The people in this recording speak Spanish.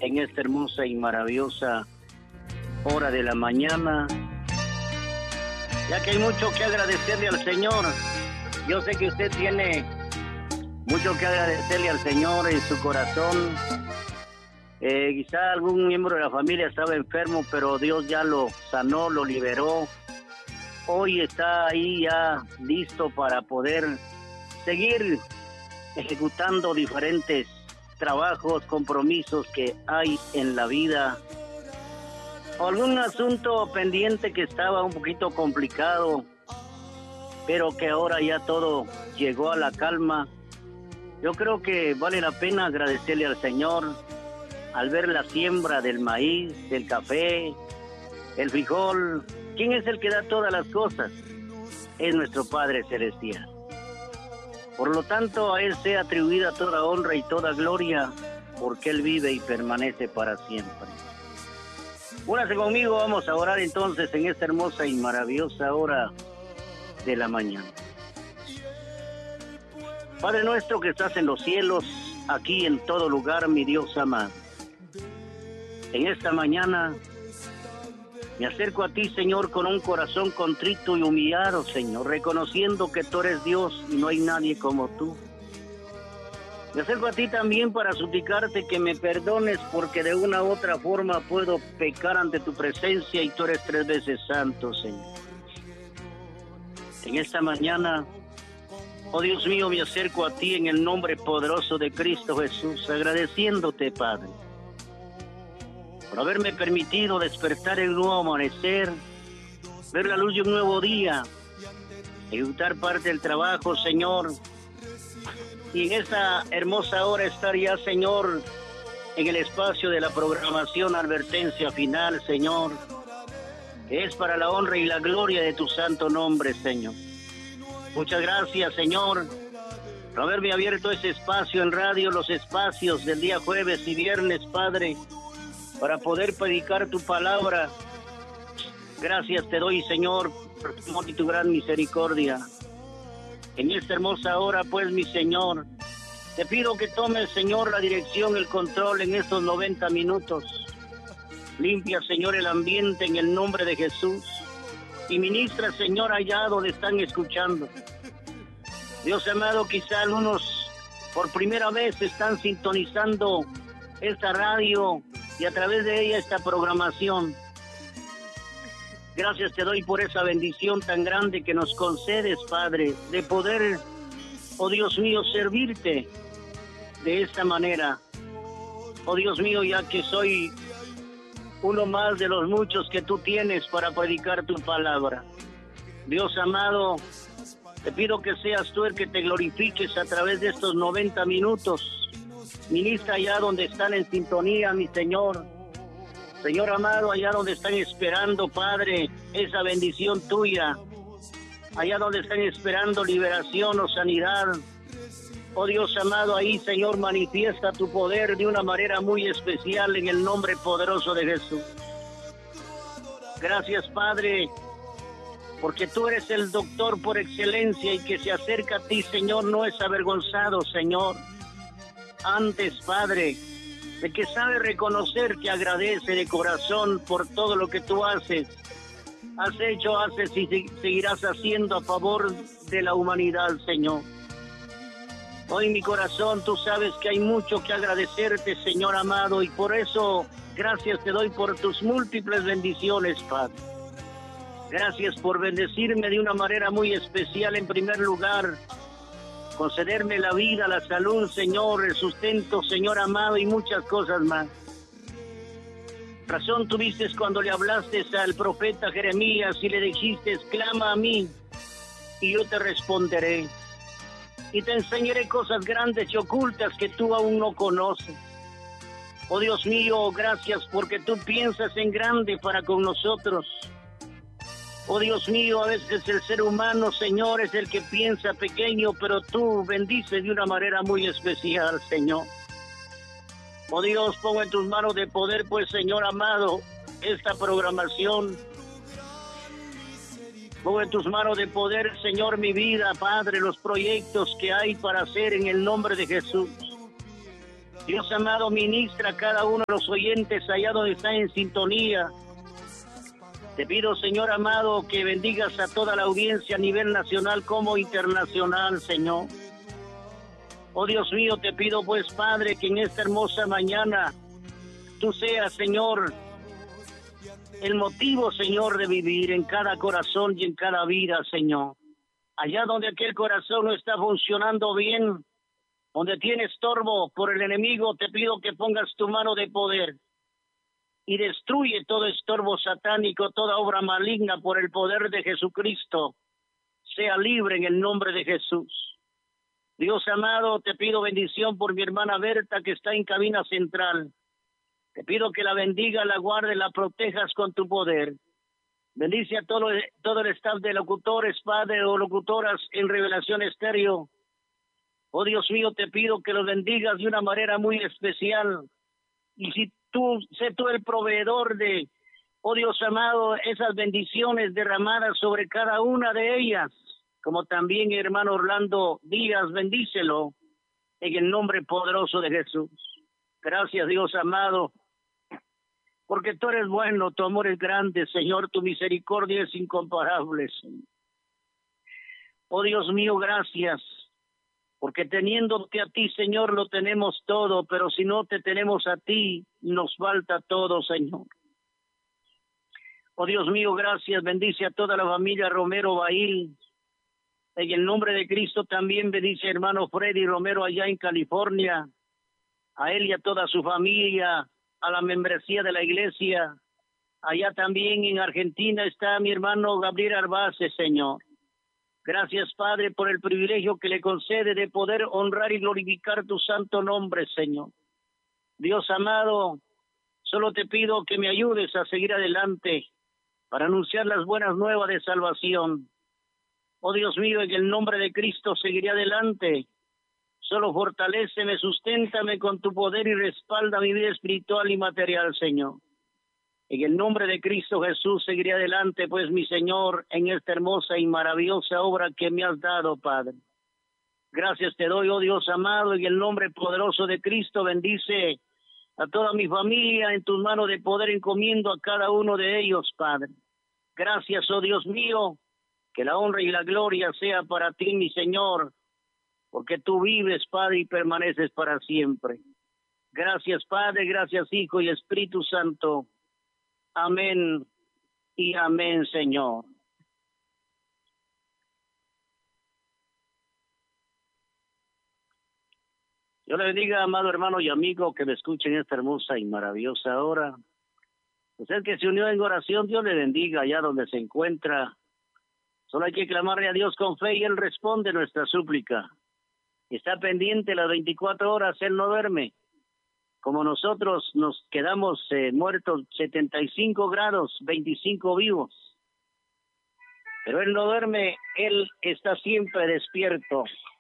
en esta hermosa y maravillosa hora de la mañana, ya que hay mucho que agradecerle al Señor. Yo sé que usted tiene mucho que agradecerle al Señor en su corazón. Quizá algún miembro de la familia estaba enfermo, pero Dios ya lo sanó, lo liberó. Hoy está ahí ya listo para poder seguir ejecutando diferentes trabajos, compromisos que hay en la vida. O algún asunto pendiente que estaba un poquito complicado, pero que ahora ya todo llegó a la calma. Yo creo que vale la pena agradecerle al Señor al ver la siembra del maíz, del café, el frijol. ¿Quién es el que da todas las cosas? Es nuestro Padre Celestial. Por lo tanto, a Él sea atribuida toda honra y toda gloria, porque Él vive y permanece para siempre. Únase conmigo, vamos a orar entonces en esta hermosa y maravillosa hora de la mañana. Padre nuestro que estás en los cielos, aquí en todo lugar, mi Dios amado. En esta mañana me acerco a ti, Señor, con un corazón contrito y humillado, Señor, reconociendo que tú eres Dios y no hay nadie como tú. Me acerco a ti también para suplicarte que me perdones, porque de una u otra forma puedo pecar ante tu presencia y tú eres 3 veces santo, Señor. En esta mañana, oh Dios mío, me acerco a ti en el nombre poderoso de Cristo Jesús, agradeciéndote, Padre, por haberme permitido despertar en un nuevo amanecer, ver la luz de un nuevo día, ejecutar parte del trabajo, Señor, y en esta hermosa hora estar ya, Señor, en el espacio de la programación advertencia final, Señor, que es para la honra y la gloria de tu santo nombre, Señor. Muchas gracias, Señor, por haberme abierto ese espacio en radio, los espacios del día jueves y viernes, Padre, para poder predicar tu palabra. Gracias te doy, Señor, por tu amor y tu gran misericordia. En esta hermosa hora, pues, mi Señor, te pido que tomes, Señor, la dirección, el control en estos 90 minutos. Limpia, Señor, el ambiente en el nombre de Jesús. Y ministra, Señor, allá donde están escuchando. Dios amado, quizá algunos por primera vez están sintonizando esta radio y a través de ella esta programación. Gracias te doy por esa bendición tan grande que nos concedes, Padre, de poder, oh Dios mío, servirte de esta manera. Oh Dios mío, ya que soy uno más de los muchos que tú tienes para predicar tu palabra. Dios amado, te pido que seas tú el que te glorifiques a través de estos 90 minutos. Ministra allá donde están en sintonía, mi Señor. Señor amado, allá donde están esperando, Padre, esa bendición tuya. Allá donde están esperando liberación o sanidad. Oh Dios amado, ahí, Señor, manifiesta tu poder de una manera muy especial en el nombre poderoso de Jesús. Gracias, Padre, porque tú eres el doctor por excelencia y que se acerca a ti, Señor, no es avergonzado, Señor. Antes, Padre, de que sabe reconocer que agradece de corazón por todo lo que tú haces. Has hecho, haces y seguirás haciendo a favor de la humanidad, Señor. Hoy mi corazón, tú sabes que hay mucho que agradecerte, Señor amado, y por eso gracias te doy por tus múltiples bendiciones, Padre. Gracias por bendecirme de una manera muy especial en primer lugar, concederme la vida, la salud, Señor, el sustento, Señor amado, y muchas cosas más. Razón tuviste cuando le hablaste al profeta Jeremías y le dijiste, clama a mí y yo te responderé. Y te enseñaré cosas grandes y ocultas que tú aún no conoces. Oh Dios mío, gracias porque tú piensas en grande para con nosotros. Oh Dios mío, a veces el ser humano, Señor, es el que piensa pequeño, pero tú bendices de una manera muy especial, Señor. Oh Dios, pongo en tus manos de poder, pues, Señor amado, esta programación. Pongo en tus manos de poder, Señor, mi vida, Padre, los proyectos que hay para hacer en el nombre de Jesús. Dios amado, ministra a cada uno de los oyentes allá donde están en sintonía. Te pido, Señor amado, que bendigas a toda la audiencia a nivel nacional como internacional, Señor. Oh Dios mío, te pido pues, Padre, que en esta hermosa mañana tú seas, Señor, el motivo, Señor, de vivir en cada corazón y en cada vida, Señor. Allá donde aquel corazón no está funcionando bien, donde tiene estorbo por el enemigo, te pido que pongas tu mano de poder y destruye todo estorbo satánico, toda obra maligna por el poder de Jesucristo. Sea libre en el nombre de Jesús. Dios amado, te pido bendición por mi hermana Berta que está en cabina central. Te pido que la bendiga, la guarde, la protejas con tu poder. Bendice a todo el staff de locutores, padre o locutoras en Revelación Estéreo. Oh Dios mío, te pido que los bendigas de una manera muy especial. Y si sé tú el proveedor de, oh Dios amado, esas bendiciones derramadas sobre cada una de ellas, como también hermano Orlando Díaz, bendícelo en el nombre poderoso de Jesús. Gracias, Dios amado, porque tú eres bueno, tu amor es grande, Señor, tu misericordia es incomparable, Señor. Oh Dios mío, gracias, porque teniéndote a ti, Señor, lo tenemos todo, pero si no te tenemos a ti, nos falta todo, Señor. Oh Dios mío, gracias, bendice a toda la familia Romero Bail. En el nombre de Cristo también bendice a hermano Freddy Romero allá en California, a él y a toda su familia, a la membresía de la iglesia. Allá también en Argentina está mi hermano Gabriel Arbace, Señor. Gracias, Padre, por el privilegio que le concede de poder honrar y glorificar tu santo nombre, Señor. Dios amado, solo te pido que me ayudes a seguir adelante para anunciar las buenas nuevas de salvación. Oh Dios mío, en el nombre de Cristo seguiré adelante. Solo fortaléceme, susténtame con tu poder y respalda mi vida espiritual y material, Señor. En el nombre de Cristo Jesús seguiré adelante, pues mi Señor, en esta hermosa y maravillosa obra que me has dado, Padre. Gracias te doy, oh Dios amado, en el nombre poderoso de Cristo, bendice a toda mi familia, en tus manos de poder encomiendo a cada uno de ellos, Padre. Gracias, oh Dios mío, que la honra y la gloria sea para ti, mi Señor, porque tú vives, Padre, y permaneces para siempre. Gracias, Padre, gracias, Hijo y Espíritu Santo. Amén y amén, Señor. Dios le bendiga, amado hermano y amigo que me escuchen esta hermosa y maravillosa hora. Usted que se unió en oración, Dios le bendiga allá donde se encuentra. Solo hay que clamarle a Dios con fe y Él responde nuestra súplica. Está pendiente las 24 horas, Él no duerme. Como nosotros nos quedamos muertos 75 grados, 25 vivos. Pero Él no duerme, Él está siempre despierto.